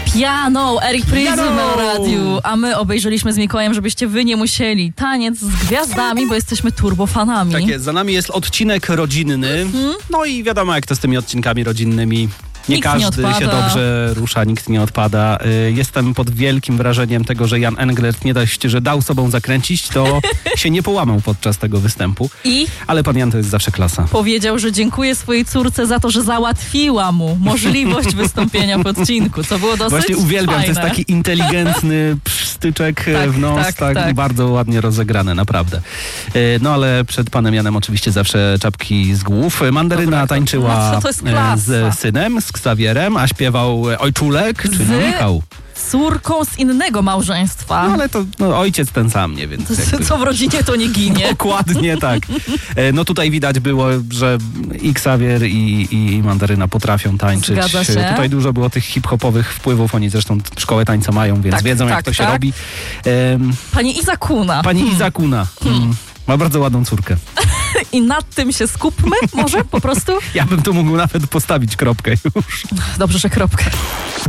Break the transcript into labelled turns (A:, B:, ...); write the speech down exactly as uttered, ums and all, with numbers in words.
A: Piano, Eric Prydz
B: Piano!
A: na radiu, a my obejrzeliśmy z Mikołajem, żebyście wy nie musieli. Taniec z gwiazdami, bo jesteśmy turbofanami.
B: Tak jest, za nami jest odcinek rodzinny. No i wiadomo, jak to z tymi odcinkami rodzinnymi. Nie
A: Nikt nie
B: każdy
A: odpada.
B: się dobrze rusza, nikt nie odpada. Y, Jestem pod wielkim wrażeniem tego, że Jan Englert nie dość, że dał sobą zakręcić, to się nie połamał podczas tego występu.
A: I
B: Ale pan Jan to jest zawsze klasa.
A: powiedział, że dziękuję swojej córce za to, że załatwiła mu możliwość wystąpienia w odcinku, co było dosyć
B: Właśnie uwielbiam,
A: fajne.
B: to jest taki inteligentny psztyczek
A: Tak,
B: w nos,
A: tak,
B: tak,
A: tak.
B: bardzo ładnie rozegrane, naprawdę. Y, No ale przed panem Janem oczywiście zawsze czapki z głów. Mandaryna
A: Dobra,
B: tańczyła
A: no, to jest
B: e,
A: klasa.
B: z synem, z Ksawierem, a śpiewał e, Ojczulek, czyli
A: Z-
B: Michał.
A: Córką z innego małżeństwa.
B: No ale to no, ojciec ten sam, nie? Więc
A: To,
B: jakby...
A: co w rodzinie, to nie ginie.
B: Dokładnie tak. E, No tutaj widać było, że i Ksawier i, i Mandaryna potrafią tańczyć.
A: Zgadza się.
B: E, Tutaj dużo było tych hip-hopowych wpływów. Oni zresztą szkołę tańca mają, więc
A: Tak,
B: wiedzą, jak
A: tak,
B: to się
A: tak.
B: robi. Em,
A: Pani Iza Kuna.
B: Pani Iza Kuna. Mm, ma bardzo ładną córkę.
A: I nad tym się skupmy może po prostu?
B: Ja bym tu mógł nawet postawić kropkę już.
A: Dobrze, że kropkę.